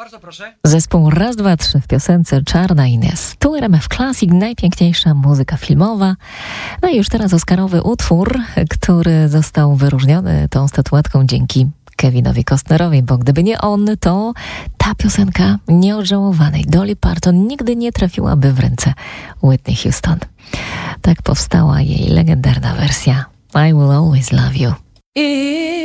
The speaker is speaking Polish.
Bardzo proszę. Zespół Raz, Dwa, Trzy w piosence Czarna Ines. Tu RMF Classic, najpiękniejsza muzyka filmowa. No i już teraz oscarowy utwór, który został wyróżniony tą statuetką dzięki Kevinowi Costnerowi, bo gdyby nie on, to ta piosenka nieodżałowanej Dolly Parton nigdy nie trafiłaby w ręce Whitney Houston. Tak powstała jej legendarna wersja I Will Always Love You.